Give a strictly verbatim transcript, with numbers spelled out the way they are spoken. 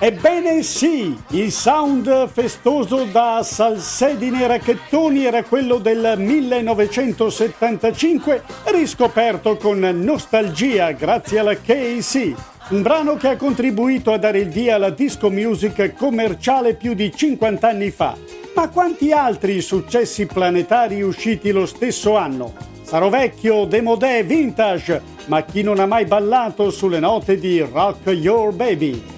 Ebbene sì, il sound festoso da salsedine e racchettoni era quello del millenovecentosettantacinque, riscoperto con nostalgia grazie alla K C, un brano che ha contribuito a dare il via alla disco music commerciale più di cinquanta anni fa. Ma quanti altri successi planetari usciti lo stesso anno? Sarò vecchio, demodè, vintage, ma chi non ha mai ballato sulle note di Rock Your Baby?